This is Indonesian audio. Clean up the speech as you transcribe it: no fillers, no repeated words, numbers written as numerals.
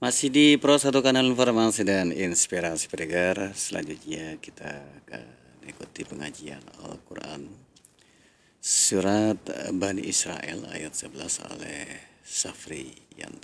Masih di Pro Satu Kanal Informasi dan Inspirasi Pendengar. Selanjutnya kita akan ikuti pengajian Al-Quran Surat Bani Israel ayat 11 oleh Safri Yanto.